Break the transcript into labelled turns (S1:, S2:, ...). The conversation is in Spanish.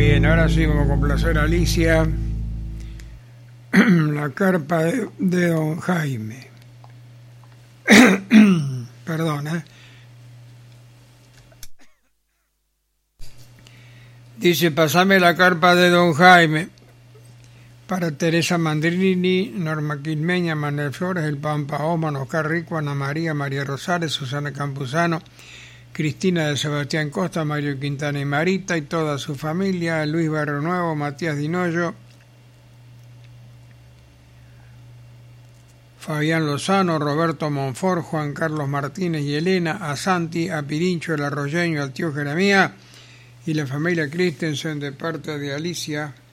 S1: Bien, ahora sí vamos a complacer a Alicia. La carpa de don Jaime. Perdón, Dice, pasame la carpa de don Jaime. Para Teresa Mandrini, Norma Quilmeña, Manuel Flores, El Pampa Oman, Oscar Rico, Ana María, María Rosales, Susana Campuzano, Cristina de Sebastián Costa, Mario Quintana y Marita y toda su familia, Luis Barrio Nuevo, Matías Dinoyo, Fabián Lozano, Roberto Monfort, Juan Carlos Martínez y Elena, a Santi, a Pirincho, el Arroyeño, al tío Jeremías y la familia Christensen de parte de Alicia.